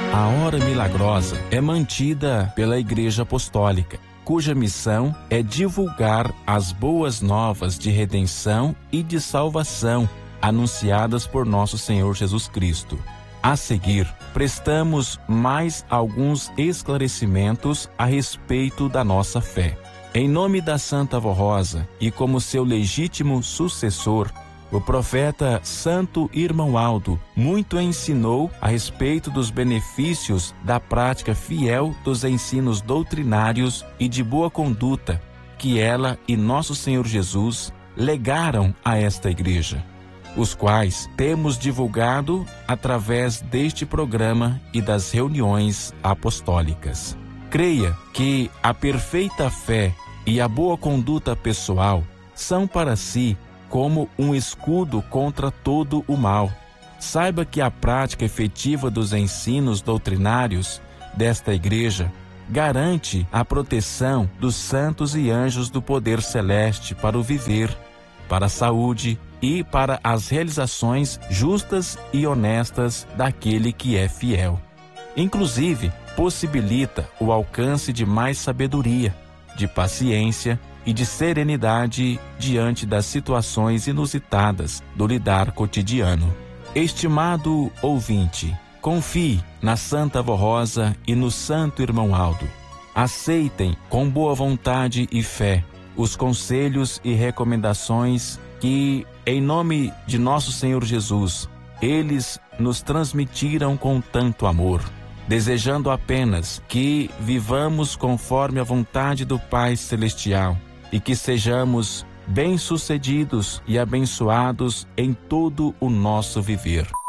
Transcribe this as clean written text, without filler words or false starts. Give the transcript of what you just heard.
A Hora Milagrosa é mantida pela Igreja Apostólica, cuja missão é divulgar as boas novas de redenção e de salvação anunciadas por nosso Senhor Jesus Cristo. A seguir, prestamos mais alguns esclarecimentos a respeito da nossa fé. Em nome da Santa Avó Rosa e como seu legítimo sucessor, o profeta Santo Irmão Aldo muito ensinou a respeito dos benefícios da prática fiel dos ensinos doutrinários e de boa conduta que ela e nosso Senhor Jesus legaram a esta igreja, os quais temos divulgado através deste programa e das reuniões apostólicas. Creia que a perfeita fé e a boa conduta pessoal são para si como um escudo contra todo o mal. Saiba que a prática efetiva dos ensinos doutrinários desta igreja garante a proteção dos santos e anjos do poder celeste para o viver, para a saúde e para as realizações justas e honestas daquele que é fiel. Inclusive, possibilita o alcance de mais sabedoria, de paciência e de serenidade diante das situações inusitadas do lidar cotidiano. Estimado ouvinte, confie na Santa Avó Rosa e no Santo Irmão Aldo. Aceitem com boa vontade e fé os conselhos e recomendações que, em nome de nosso Senhor Jesus, eles nos transmitiram com tanto amor, desejando apenas que vivamos conforme a vontade do Pai Celestial e que sejamos bem-sucedidos e abençoados em todo o nosso viver.